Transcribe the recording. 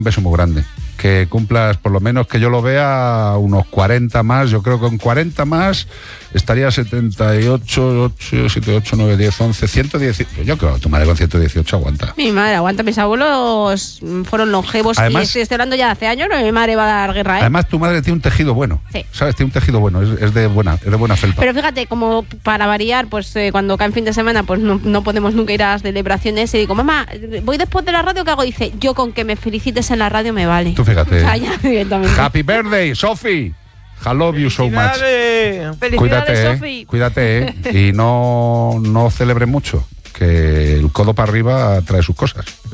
Un beso muy grande. Que cumplas, por lo menos que yo lo vea, unos 40 más. Yo creo que con 40 más estaría 78, 8, 78, 9, 10, 11, 110. Yo creo que tu madre con 118 aguanta. Mi madre aguanta, mis abuelos fueron longevos. Además, y estoy hablando ya de hace años, mi madre va a dar guerra, ¿eh? Además, tu madre tiene un tejido bueno. Sí. ¿Sabes? Tiene un tejido bueno, es de buena felpa. Pero fíjate, como para variar, pues cuando cae en fin de semana, pues no podemos nunca ir a las celebraciones. Y digo, mamá, voy después de la radio, ¿qué hago? Dice, yo con que me felicites en la radio me vale. Tú fíjate. O sea, ya directamente. Happy birthday, Sophie. I love you so much. Felicidades, Sophie. Cuídate, y no celebres mucho, que el codo para arriba trae sus cosas.